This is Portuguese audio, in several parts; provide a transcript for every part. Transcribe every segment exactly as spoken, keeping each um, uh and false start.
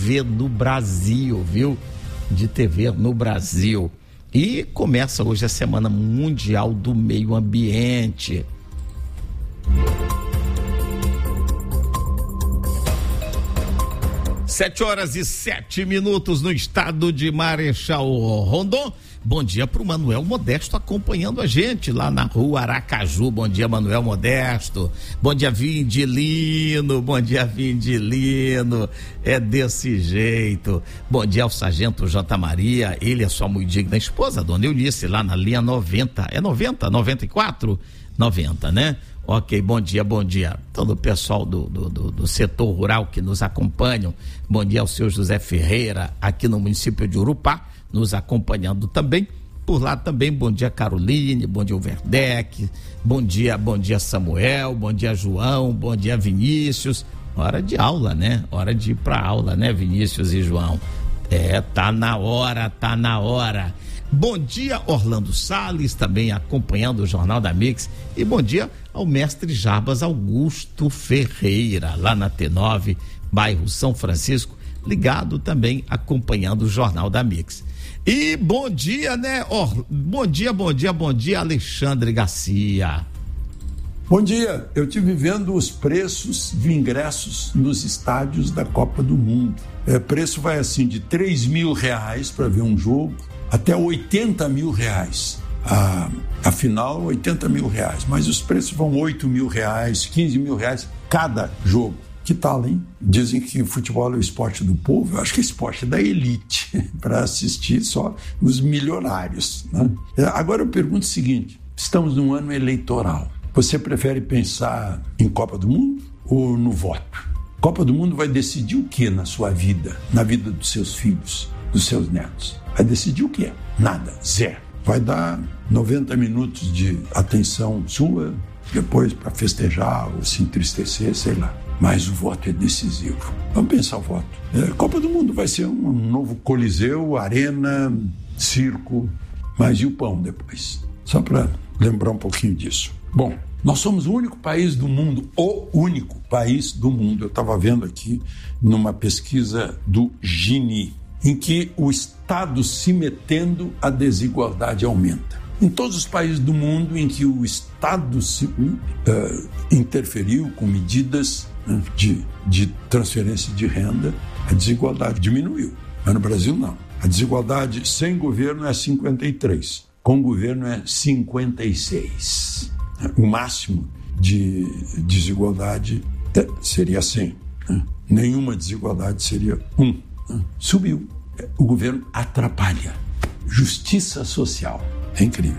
V no Brasil, viu? De T V no Brasil. E começa hoje a Semana Mundial do Meio Ambiente. Sete horas e sete minutos no estado de Marechal Rondon. Bom dia pro Manuel Modesto acompanhando a gente lá na rua Aracaju. Bom dia, Manuel Modesto. Bom dia, Vindilino. Bom dia, Vindilino. É desse jeito. Bom dia ao Sargento J. Maria. Ele é sua muito digna esposa, dona Eunice, lá na linha noventa. É noventa? noventa e quatro? noventa, né? Ok, bom dia, bom dia. Todo o pessoal do, do, do, do setor rural que nos acompanham. Bom dia ao seu José Ferreira, aqui no município de Urupá, nos acompanhando também. Por lá também, bom dia, Caroline, bom dia, Overdec, bom dia, bom dia, Samuel, bom dia, João, bom dia, Vinícius. Hora de aula, né? Hora de ir pra aula, né, Vinícius e João? É, tá na hora, tá na hora. Bom dia, Orlando Salles, também acompanhando o Jornal da Mix. E bom dia ao mestre Jarbas Augusto Ferreira, lá na T nove, bairro São Francisco, ligado também, acompanhando o Jornal da Mix. E bom dia, né? Or... Bom dia, bom dia, bom dia, Alexandre Garcia. Bom dia, eu estive vendo os preços de ingressos nos estádios da Copa do Mundo. É, preço vai assim de três mil reais para ver um jogo até oitenta mil reais. A, a final, oitenta mil reais, mas os preços vão oito mil reais, quinze mil reais cada jogo. Que tal, hein? Dizem que o futebol é o esporte do povo. Eu acho que é esporte da elite, para assistir só os milionários, né? Agora eu pergunto o seguinte: estamos num ano eleitoral. Você prefere pensar em Copa do Mundo ou no voto? Copa do Mundo vai decidir o que na sua vida, na vida dos seus filhos, dos seus netos? Vai decidir o quê? Nada, zero. Vai dar noventa minutos de atenção sua, depois para festejar ou se entristecer, sei lá. Mas o voto é decisivo. Vamos pensar o voto. É, Copa do Mundo vai ser um novo coliseu, arena, circo, mas e o pão depois? Só para lembrar um pouquinho disso. Bom, nós somos o único país do mundo, o único país do mundo, eu estava vendo aqui numa pesquisa do Gini, em que o Estado se metendo, a desigualdade aumenta. Em todos os países do mundo em que o Estado se, uh, interferiu com medidas uh, de, de transferência de renda, a desigualdade diminuiu. Mas no Brasil não. A desigualdade sem governo é cinquenta e três, com governo é cinquenta e seis. O máximo de desigualdade seria cem. Nenhuma desigualdade seria um. Subiu. O governo atrapalha. Justiça social. É incrível.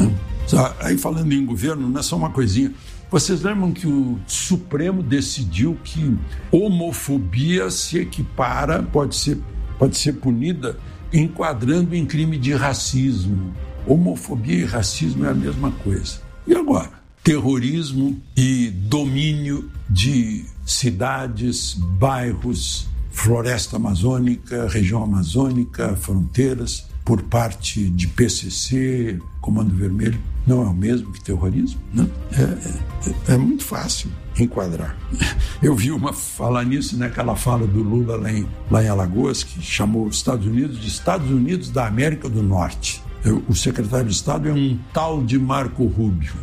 Aí falando em governo, não é só uma coisinha. Vocês lembram que o Supremo decidiu que homofobia se equipara, pode ser, pode ser punida enquadrando em crime de racismo. Homofobia e racismo é a mesma coisa. E agora? Terrorismo e domínio de cidades, bairros, floresta amazônica, região amazônica, fronteiras, por parte de P C C, Comando Vermelho, não é o mesmo que terrorismo? Não? É, é, é muito fácil enquadrar. Eu vi uma falar nisso, né, aquela fala do Lula lá em, lá em Alagoas, que chamou os Estados Unidos de Estados Unidos da América do Norte. O secretário de Estado é um tal de Marco Rubio.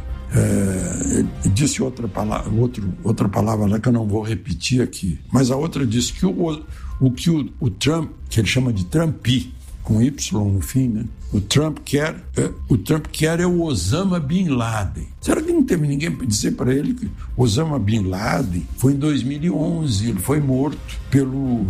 É, disse outra palavra, outro, outra palavra lá que eu não vou repetir aqui, mas a outra disse que o, o que o, o Trump, que ele chama de Trumpi, com Y no fim, né? O Trump quer, é, o Trump quer é o Osama Bin Laden. Será que não teve ninguém para dizer para ele que Osama Bin Laden foi em dois mil e onze, ele foi morto pelo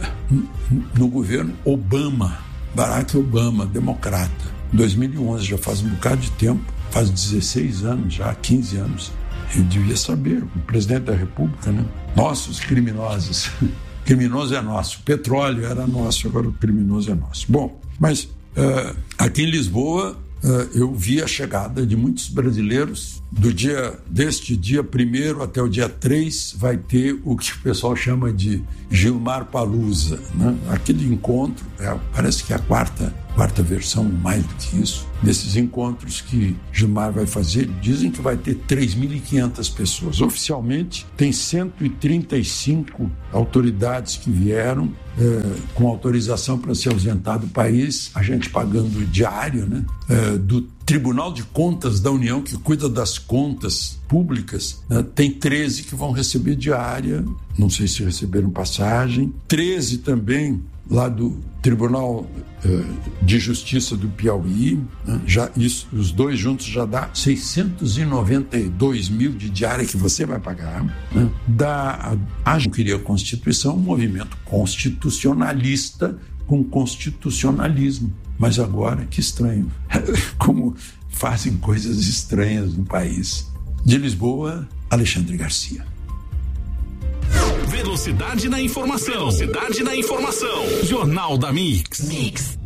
no governo Obama, Barack Obama, democrata. dois mil e onze, já faz um bocado de tempo, faz dezesseis anos já, quinze anos. Ele devia saber, o presidente da República, né? Nossos criminosos. Criminoso é nosso. O petróleo era nosso, agora o criminoso é nosso. Bom, mas uh, aqui em Lisboa, uh, eu vi a chegada de muitos brasileiros. Do dia, deste dia primeiro até o dia três, vai ter o que o pessoal chama de Gilmar Palusa, né? Aquele encontro, é, parece que é a quarta quarta versão, mais do que isso. Nesses encontros que Gilmar vai fazer, dizem que vai ter três mil e quinhentas pessoas. Oficialmente, tem cento e trinta e cinco autoridades que vieram é, com autorização para se ausentar do país, a gente pagando diário, né? É, do Tribunal de Contas da União, que cuida das contas públicas, né? Tem treze que vão receber diária, não sei se receberam passagem, treze também lá do Tribunal eh, de Justiça do Piauí, né? Já isso, os dois juntos já dá seiscentos e noventa e dois mil de diária que você vai pagar, né? Da a gente queria a Constituição, um movimento constitucionalista com constitucionalismo, mas agora que estranho, como fazem coisas estranhas no país. De Lisboa, Alexandre Garcia. Velocidade na informação. Velocidade na informação. Jornal da Mix. Mix.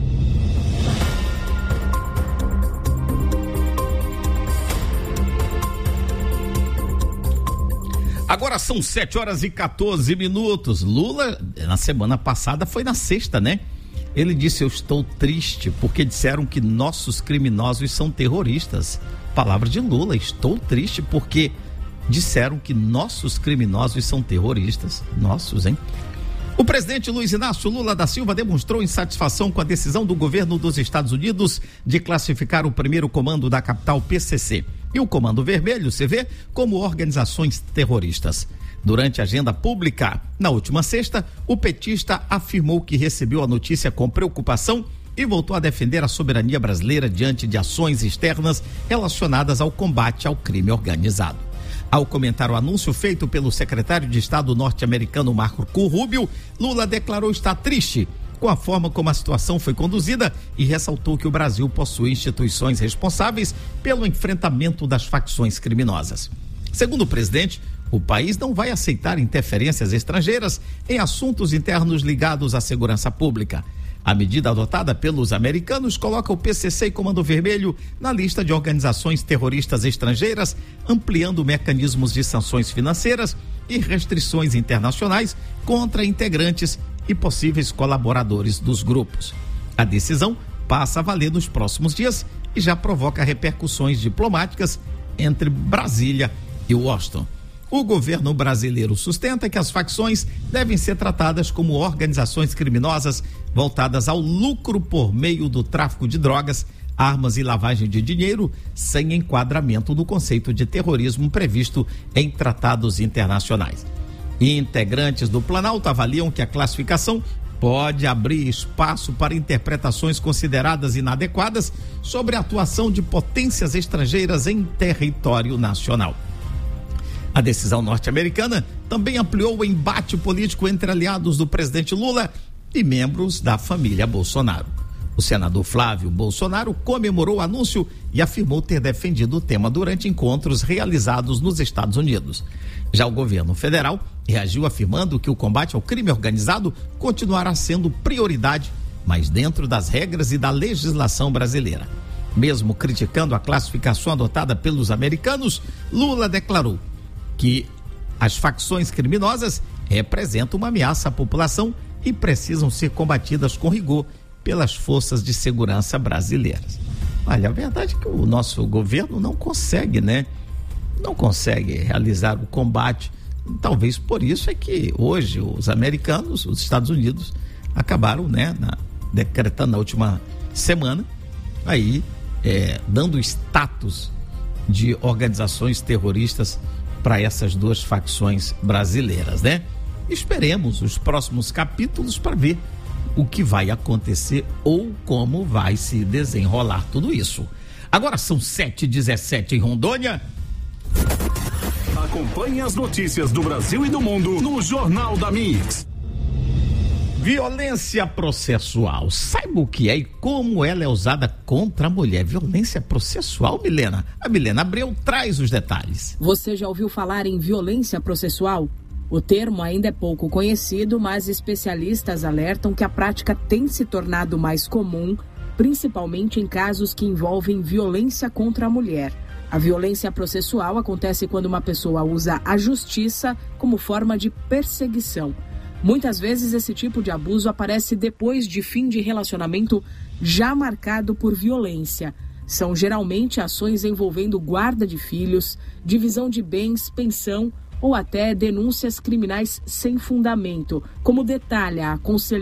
Agora são sete horas e quatorze minutos. Lula, na semana passada, foi na sexta, né? Ele disse: eu estou triste porque disseram que nossos criminosos são terroristas. Palavra de Lula: estou triste porque disseram que nossos criminosos são terroristas. Nossos, hein? O presidente Luiz Inácio Lula da Silva demonstrou insatisfação com a decisão do governo dos Estados Unidos de classificar o primeiro comando da capital, P C C, e o Comando Vermelho, C V, como organizações terroristas. Durante a agenda pública, na última sexta, o petista afirmou que recebeu a notícia com preocupação e voltou a defender a soberania brasileira diante de ações externas relacionadas ao combate ao crime organizado. Ao comentar o anúncio feito pelo secretário de Estado norte-americano Marco Rubio, Lula declarou estar triste com a forma como a situação foi conduzida e ressaltou que o Brasil possui instituições responsáveis pelo enfrentamento das facções criminosas. Segundo o presidente, o país não vai aceitar interferências estrangeiras em assuntos internos ligados à segurança pública. A medida adotada pelos americanos coloca o P C C e Comando Vermelho na lista de organizações terroristas estrangeiras, ampliando mecanismos de sanções financeiras e restrições internacionais contra integrantes e possíveis colaboradores dos grupos. A decisão passa a valer nos próximos dias e já provoca repercussões diplomáticas entre Brasília e Washington. O governo brasileiro sustenta que as facções devem ser tratadas como organizações criminosas voltadas ao lucro por meio do tráfico de drogas, armas e lavagem de dinheiro, sem enquadramento no conceito de terrorismo previsto em tratados internacionais. Integrantes do Planalto avaliam que a classificação pode abrir espaço para interpretações consideradas inadequadas sobre a atuação de potências estrangeiras em território nacional. A decisão norte-americana também ampliou o embate político entre aliados do presidente Lula e membros da família Bolsonaro. O senador Flávio Bolsonaro comemorou o anúncio e afirmou ter defendido o tema durante encontros realizados nos Estados Unidos. Já o governo federal reagiu afirmando que o combate ao crime organizado continuará sendo prioridade, mas dentro das regras e da legislação brasileira. Mesmo criticando a classificação adotada pelos americanos, Lula declarou que as facções criminosas representam uma ameaça à população e precisam ser combatidas com rigor pelas forças de segurança brasileiras. Olha, a verdade é que o nosso governo não consegue, né? Não consegue realizar o combate. Talvez por isso é que hoje os americanos, os Estados Unidos, acabaram, né, na, decretando na última semana, aí, é, dando status de organizações terroristas para essas duas facções brasileiras, né? Esperemos os próximos capítulos para ver o que vai acontecer ou como vai se desenrolar tudo isso. Agora são sete e dezessete em Rondônia. Acompanhe as notícias do Brasil e do mundo no Jornal da Mix. Violência processual. Saiba o que é e como ela é usada contra a mulher. Violência processual, Milena? A Milena Abreu traz os detalhes. Você já ouviu falar em violência processual? O termo ainda é pouco conhecido, mas especialistas alertam que a prática tem se tornado mais comum, principalmente em casos que envolvem violência contra a mulher. A violência processual acontece quando uma pessoa usa a justiça como forma de perseguição. Muitas vezes esse tipo de abuso aparece depois de fim de relacionamento já marcado por violência. São geralmente ações envolvendo guarda de filhos, divisão de bens, pensão ou até denúncias criminais sem fundamento, como detalha a conselheira